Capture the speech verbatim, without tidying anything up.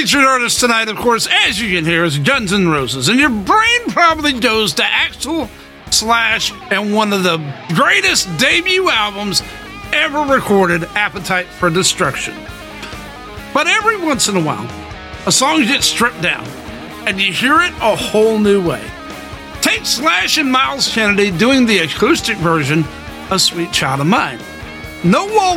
featured artist tonight, of course, as you can hear, is Guns N' Roses. And your brain probably goes to Axl Slash and one of the greatest debut albums ever recorded, Appetite for Destruction. But every once in a while, a song gets stripped down, and you hear it a whole new way. Take Slash and Miles Kennedy doing the acoustic version of Sweet Child of Mine. No wall